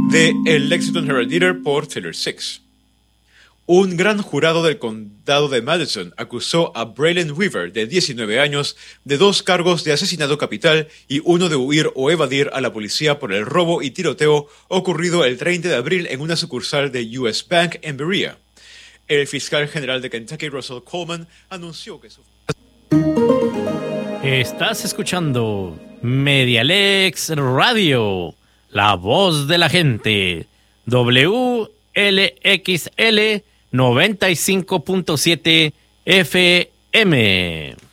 de El Lexington Herald Leader por Taylor Six. Un gran jurado del condado de Madison acusó a Braylon Weaver, de 19 años, de 2 cargos de asesinato capital y uno de huir o evadir a la policía por el robo y tiroteo ocurrido el 30 de abril en una sucursal de US Bank en Berea. El fiscal general de Kentucky, Russell Coleman, anunció que su... Estás escuchando Medialex Radio, la voz de la gente, WLXL 95.7 FM.